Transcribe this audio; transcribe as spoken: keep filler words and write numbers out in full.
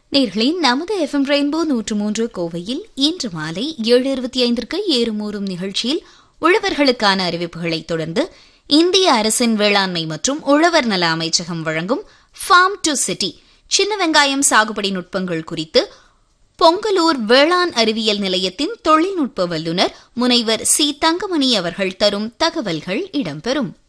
நேர்களின் நமது FM rainbow நூற்று மூன்று கோவையில் இன்று மாலை ஏழு இருபத்தி ஐந்திற்கு ஏறுமூறும் நிகழ்ச்சியில் உழவர்களுக்கான அறிவிப்புகளை தொடர்ந்து இந்திய அரசின் வேளாண்மை மற்றும் உழவர் நல அமைச்சகம் வழங்கும் ஃபார்ம் டு சிட்டி சின்ன வெங்காயம் சாகுபடி நுட்பங்கள் குறித்து பொங்கலூர் வேளாண் அறிவியல் நிலையத்தின் தொழில்நுட்ப வல்லுநர் முனைவர் சி தங்கமணி அவர்கள் தரும் தகவல்கள் இடம்பெறும்.